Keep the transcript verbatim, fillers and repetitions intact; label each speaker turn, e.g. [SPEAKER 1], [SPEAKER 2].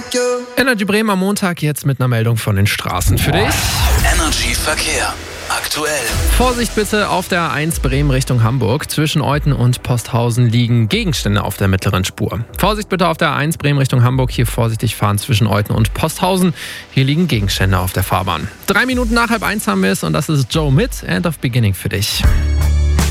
[SPEAKER 1] Energy Bremen am Montag jetzt mit einer Meldung von den Straßen für dich.
[SPEAKER 2] Energy Verkehr. Aktuell.
[SPEAKER 1] Vorsicht bitte auf der A eins Bremen Richtung Hamburg. Zwischen Euten und Posthausen liegen Gegenstände auf der mittleren Spur. Vorsicht bitte auf der A eins Bremen Richtung Hamburg. Hier vorsichtig fahren zwischen Euten und Posthausen. Hier liegen Gegenstände auf der Fahrbahn. Drei Minuten nach halb eins haben wir es und das ist Joe mit End of Beginning für dich.